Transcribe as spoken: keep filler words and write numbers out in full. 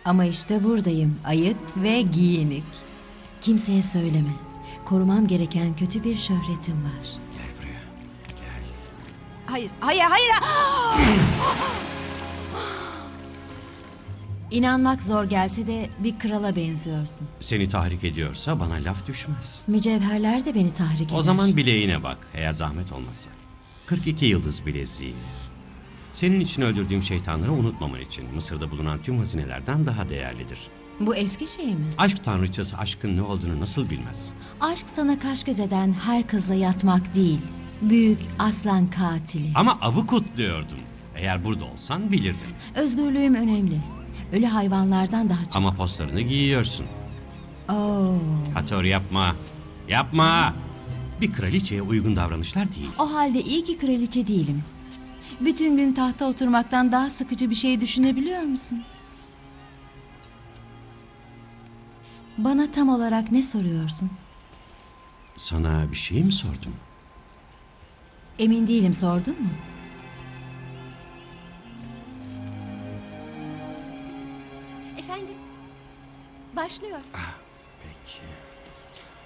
Ama işte buradayım, ayık ve giyinik. Kimseye söyleme. Korumam gereken kötü bir şöhretim var. Gel buraya. Gel. Hayır, hayır, hayır! İnanmak zor gelse de bir krala benziyorsun. Seni tahrik ediyorsa bana laf düşmez. Mücevherler de beni tahrik eder. O zaman bileğine bak, eğer zahmet olmazsa. kırk iki yıldız bileziği. Senin için öldürdüğüm şeytanları unutmaman için Mısır'da bulunan tüm hazinelerden daha değerlidir. Bu eski şey mi? Aşk tanrıçası aşkın ne olduğunu nasıl bilmez? Aşk sana kaş göz eden her kızla yatmak değil. Büyük aslan katili. Ama avı kutluyordun. Eğer burada olsan bilirdin. Özgürlüğüm önemli. Ölü hayvanlardan daha çok. Ama postlarını giyiyorsun. Oo. Hator yapma. Yapma. Bir kraliçeye uygun davranışlar değil. O halde iyi ki kraliçe değilim. Bütün gün tahta oturmaktan daha sıkıcı bir şey düşünebiliyor musun? Bana tam olarak ne soruyorsun? Sana bir şey mi sordum? Emin değilim, sordun mu? Efendim, başlıyor. Peki.